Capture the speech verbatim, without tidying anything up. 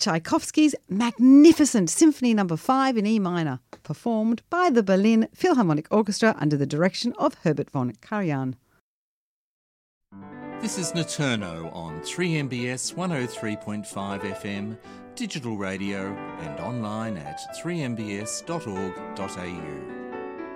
Tchaikovsky's magnificent Symphony Number five in E minor, performed by the Berlin Philharmonic Orchestra under the direction of Herbert von Karajan. This is Naturno on three M B S one oh three point five F M, digital radio and online at three m b s dot org dot a u.